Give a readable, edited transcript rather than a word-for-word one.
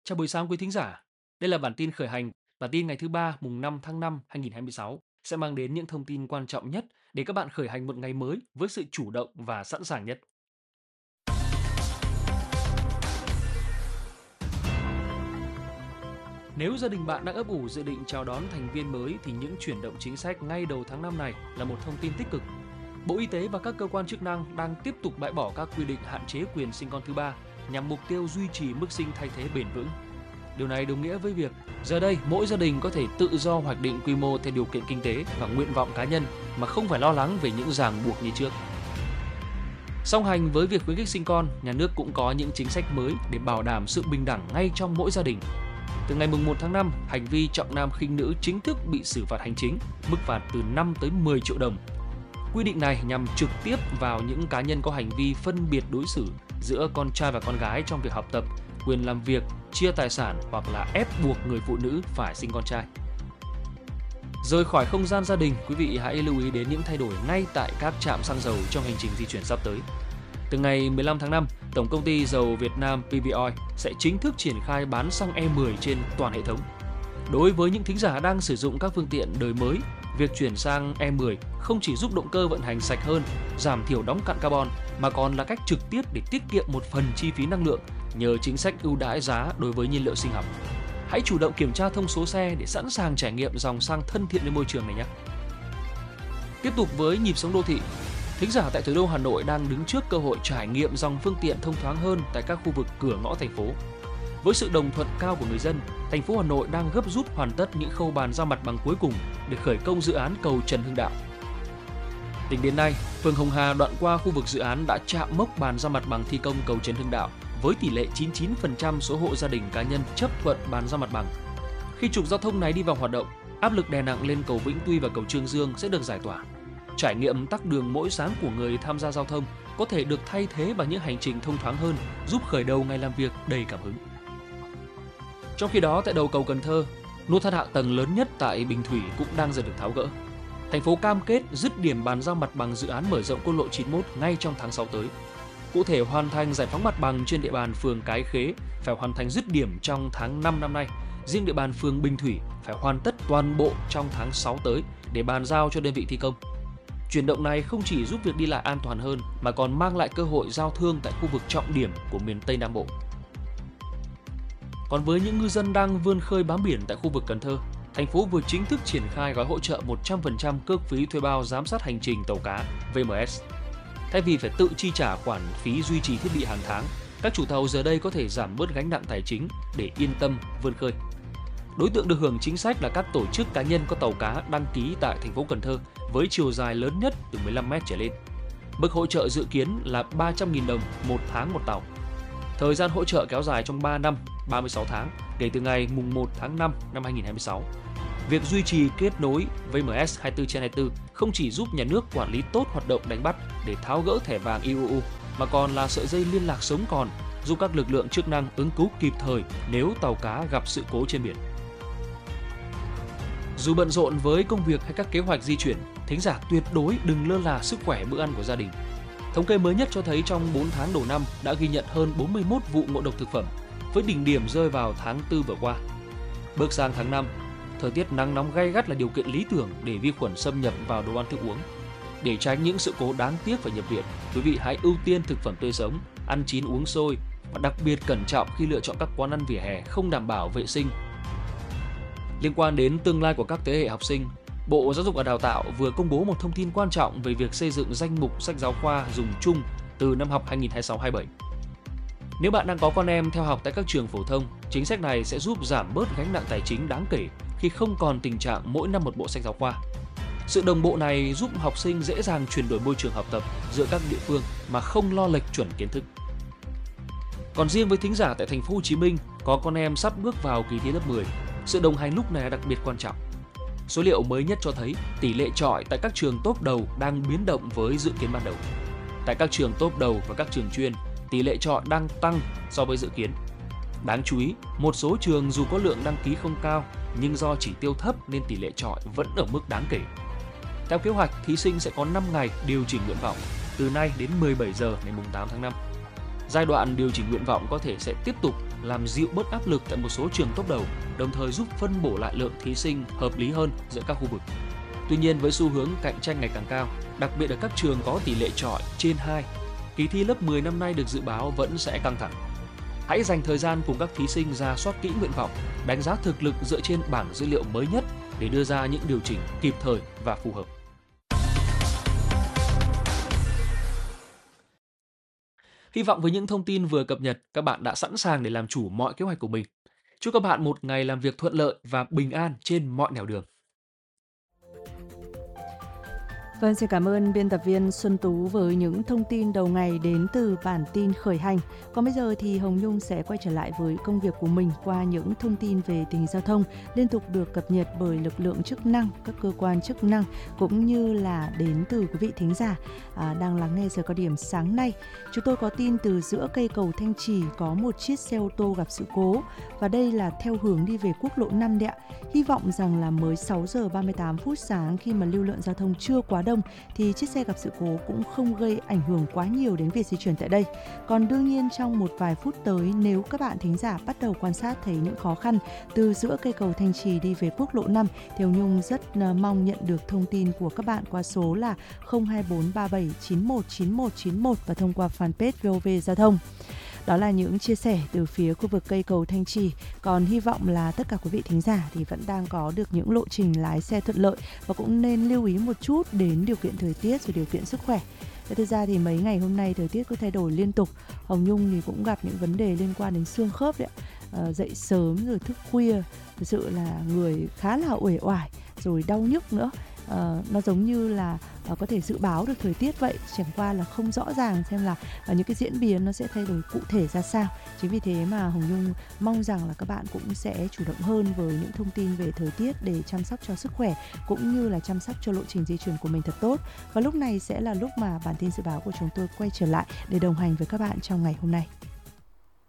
Chào buổi sáng quý thính giả. Đây là bản tin khởi hành, bản tin ngày thứ ba mùng 5 tháng 5 2026 sẽ mang đến những thông tin quan trọng nhất để các bạn khởi hành một ngày mới với sự chủ động và sẵn sàng nhất. Nếu gia đình bạn đang ấp ủ dự định chào đón thành viên mới thì những chuyển động chính sách ngay đầu tháng 5 này là một thông tin tích cực. Bộ Y tế và các cơ quan chức năng đang tiếp tục bãi bỏ các quy định hạn chế quyền sinh con thứ ba nhằm mục tiêu duy trì mức sinh thay thế bền vững. Điều này đồng nghĩa với việc giờ đây mỗi gia đình có thể tự do hoạch định quy mô theo điều kiện kinh tế và nguyện vọng cá nhân mà không phải lo lắng về những ràng buộc như trước. Song hành với việc khuyến khích sinh con, nhà nước cũng có những chính sách mới để bảo đảm sự bình đẳng ngay trong mỗi gia đình. Từ ngày mùng 1 tháng 5, hành vi trọng nam khinh nữ chính thức bị xử phạt hành chính, mức phạt từ 5 tới 10 triệu đồng. Quy định này nhằm trực tiếp vào những cá nhân có hành vi phân biệt đối xử giữa con trai và con gái trong việc học tập, quyền làm việc, chia tài sản hoặc là ép buộc người phụ nữ phải sinh con trai. Rời khỏi không gian gia đình, quý vị hãy lưu ý đến những thay đổi ngay tại các trạm xăng dầu trong hành trình di chuyển sắp tới. Từ ngày 15 tháng 5, Tổng công ty dầu Việt Nam PVoil sẽ chính thức triển khai bán xăng E10 trên toàn hệ thống. Đối với những thính giả đang sử dụng các phương tiện đời mới, việc chuyển sang E10 không chỉ giúp động cơ vận hành sạch hơn, giảm thiểu đóng cặn carbon mà còn là cách trực tiếp để tiết kiệm một phần chi phí năng lượng nhờ chính sách ưu đãi giá đối với nhiên liệu sinh học. Hãy chủ động kiểm tra thông số xe để sẵn sàng trải nghiệm dòng xăng thân thiện với môi trường này nhé. Tiếp tục với nhịp sống đô thị, thính giả tại thủ đô Hà Nội đang đứng trước cơ hội trải nghiệm dòng phương tiện thông thoáng hơn tại các khu vực cửa ngõ thành phố. Với sự đồng thuận cao của người dân, thành phố Hà Nội đang gấp rút hoàn tất những khâu bàn giao mặt bằng cuối cùng để khởi công dự án cầu Trần Hưng Đạo. Tính đến nay, phường Hồng Hà đoạn qua khu vực dự án đã chạm mốc bàn giao mặt bằng thi công cầu Trần Hưng Đạo với tỷ lệ 99% số hộ gia đình cá nhân chấp thuận bàn giao mặt bằng. Khi trục giao thông này đi vào hoạt động, áp lực đè nặng lên cầu Vĩnh Tuy và cầu Chương Dương sẽ được giải tỏa. Trải nghiệm tắc đường mỗi sáng của người tham gia giao thông có thể được thay thế bằng những hành trình thông thoáng hơn, giúp khởi đầu ngày làm việc đầy cảm hứng. Trong khi đó, tại đầu cầu Cần Thơ, nút thắt hạ tầng lớn nhất tại Bình Thủy cũng đang dần được tháo gỡ. Thành phố cam kết dứt điểm bàn giao mặt bằng dự án mở rộng quốc lộ 91 ngay trong tháng 6 tới. Cụ thể, hoàn thành giải phóng mặt bằng trên địa bàn phường Cái Khế phải hoàn thành dứt điểm trong tháng 5 năm nay. Riêng địa bàn phường Bình Thủy phải hoàn tất toàn bộ trong tháng 6 tới để bàn giao cho đơn vị thi công. Chuyển động này không chỉ giúp việc đi lại an toàn hơn mà còn mang lại cơ hội giao thương tại khu vực trọng điểm của miền Tây Nam Bộ. Còn với những ngư dân đang vươn khơi bám biển tại khu vực Cần Thơ, thành phố vừa chính thức triển khai gói hỗ trợ 100% cước phí thuê bao giám sát hành trình tàu cá VMS. Thay vì phải tự chi trả khoản phí duy trì thiết bị hàng tháng, các chủ tàu giờ đây có thể giảm bớt gánh nặng tài chính để yên tâm vươn khơi. Đối tượng được hưởng chính sách là các tổ chức cá nhân có tàu cá đăng ký tại thành phố Cần Thơ với chiều dài lớn nhất từ 15 m trở lên. Mức hỗ trợ dự kiến là 300.000 đồng một tháng một tàu. Thời gian hỗ trợ kéo dài trong 3 năm, 36 tháng, kể từ ngày mùng 1 tháng 5 năm 2026. Việc duy trì kết nối VMS 24/24 không chỉ giúp nhà nước quản lý tốt hoạt động đánh bắt để tháo gỡ thẻ vàng IUU, mà còn là sợi dây liên lạc sống còn, giúp các lực lượng chức năng ứng cứu kịp thời nếu tàu cá gặp sự cố trên biển. Dù bận rộn với công việc hay các kế hoạch di chuyển, thính giả tuyệt đối đừng lơ là sức khỏe bữa ăn của gia đình. Thống kê mới nhất cho thấy trong 4 tháng đầu năm đã ghi nhận hơn 41 vụ ngộ độc thực phẩm, với đỉnh điểm rơi vào tháng 4 vừa qua. Bước sang tháng 5, thời tiết nắng nóng gay gắt là điều kiện lý tưởng để vi khuẩn xâm nhập vào đồ ăn thức uống. Để tránh những sự cố đáng tiếc phải nhập viện, quý vị hãy ưu tiên thực phẩm tươi sống, ăn chín uống sôi và đặc biệt cẩn trọng khi lựa chọn các quán ăn vỉa hè không đảm bảo vệ sinh. Liên quan đến tương lai của các thế hệ học sinh, Bộ Giáo dục và Đào tạo vừa công bố một thông tin quan trọng về việc xây dựng danh mục sách giáo khoa dùng chung từ năm học 2026-27. Nếu bạn đang có con em theo học tại các trường phổ thông, chính sách này sẽ giúp giảm bớt gánh nặng tài chính đáng kể khi không còn tình trạng mỗi năm một bộ sách giáo khoa. Sự đồng bộ này giúp học sinh dễ dàng chuyển đổi môi trường học tập giữa các địa phương mà không lo lệch chuẩn kiến thức. Còn riêng với thính giả tại thành phố Hồ Chí Minh có con em sắp bước vào kỳ thi lớp 10, sự đồng hành lúc này là đặc biệt quan trọng. Số liệu mới nhất cho thấy tỷ lệ chọi tại các trường top đầu đang biến động với dự kiến ban đầu. Tại các trường top đầu và các trường chuyên, tỷ lệ chọi đang tăng so với dự kiến. Đáng chú ý, một số trường dù có lượng đăng ký không cao nhưng do chỉ tiêu thấp nên tỷ lệ chọi vẫn ở mức đáng kể. Theo kế hoạch, thí sinh sẽ có 5 ngày điều chỉnh nguyện vọng từ nay đến 17 giờ ngày 8 tháng 5. Giai đoạn điều chỉnh nguyện vọng có thể sẽ tiếp tục làm dịu bớt áp lực tại một số trường top đầu, đồng thời giúp phân bổ lại lượng thí sinh hợp lý hơn giữa các khu vực. Tuy nhiên, với xu hướng cạnh tranh ngày càng cao, đặc biệt ở các trường có tỷ lệ chọi trên 2, kỳ thi lớp 10 năm nay được dự báo vẫn sẽ căng thẳng. Hãy dành thời gian cùng các thí sinh rà soát kỹ nguyện vọng, đánh giá thực lực dựa trên bảng dữ liệu mới nhất để đưa ra những điều chỉnh kịp thời và phù hợp. Hy vọng với những thông tin vừa cập nhật, các bạn đã sẵn sàng để làm chủ mọi kế hoạch của mình. Chúc các bạn một ngày làm việc thuận lợi và bình an trên mọi nẻo đường. Vâng, xin cảm ơn biên tập viên Xuân Tú với những thông tin đầu ngày đến từ bản tin khởi hành. Còn bây giờ thì Hồng Nhung sẽ quay trở lại với công việc của mình qua những thông tin về tình hình giao thông liên tục được cập nhật bởi lực lượng chức năng, các cơ quan chức năng cũng như là đến từ quý vị thính giả đang lắng nghe giờ cao điểm sáng nay. Chúng tôi có tin từ giữa cây cầu Thanh Trì có một chiếc xe ô tô gặp sự cố và đây là theo hướng đi về quốc lộ 5 đấy ạ. Hy vọng rằng là mới 6 giờ 38 phút sáng khi mà lưu lượng giao thông chưa quá đông thì chiếc xe gặp sự cố cũng không gây ảnh hưởng quá nhiều đến việc di chuyển tại đây. Còn đương nhiên trong một vài phút tới, nếu các bạn thính giả bắt đầu quan sát thấy những khó khăn từ giữa cây cầu Thanh Trì đi về quốc lộ 5 thì Hồng Nhung rất mong nhận được thông tin của các bạn qua số là 02437919191 và thông qua fanpage VOV Giao thông. Đó là những chia sẻ từ phía khu vực cây cầu Thanh Trì. Còn hy vọng là tất cả quý vị thính giả thì vẫn đang có được những lộ trình lái xe thuận lợi và cũng nên lưu ý một chút đến điều kiện thời tiết rồi điều kiện sức khỏe. Thực ra thì mấy ngày hôm nay thời tiết cứ thay đổi liên tục. Hồng Nhung thì cũng gặp những vấn đề liên quan đến xương khớp đấy ạ. Dậy sớm rồi thức khuya, thực sự là người khá là uể oải rồi đau nhức nữa. Nó giống như là có thể dự báo được thời tiết vậy, chẳng qua là không rõ ràng xem là những cái diễn biến nó sẽ thay đổi cụ thể ra sao. Chính vì thế mà Hồng Nhung mong rằng là các bạn cũng sẽ chủ động hơn với những thông tin về thời tiết để chăm sóc cho sức khỏe cũng như là chăm sóc cho lộ trình di chuyển của mình thật tốt. Và lúc này sẽ là lúc mà bản tin dự báo của chúng tôi quay trở lại để đồng hành với các bạn trong ngày hôm nay.